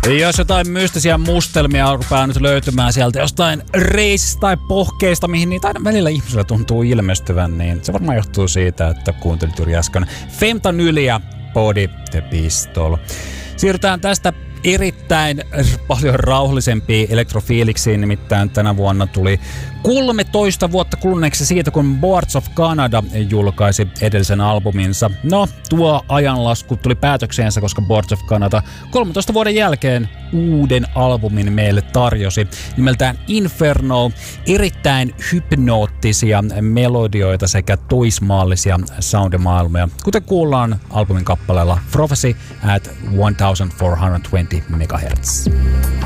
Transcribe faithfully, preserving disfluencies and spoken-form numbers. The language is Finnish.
Jos jotain mystisiä mustelmia rupeaa nyt löytymään sieltä jostain reisistä tai pohkeista, mihin niitä aina välillä ihmisillä tuntuu ilmestyvän, niin se varmaan johtuu siitä, että kuuntelit juuri äsken Fentanylia, Body the Pistol. Siirrytään tästä erittäin paljon rauhallisempiin elektrofiiliksiin, nimittäin tänä vuonna tuli kolmetoista vuotta kuluneeksi siitä, kun Boards of Canada julkaisi edellisen albuminsa. No, tuo ajanlasku tuli päätökseensä, koska Boards of Canada kolmentoista vuoden jälkeen uuden albumin meille tarjosi nimeltään Inferno, erittäin hypnoottisia melodioita sekä toismaallisia soundimaailmoja, kuten kuullaan albumin kappaleella Prophecy at fourteen twenty megahertz.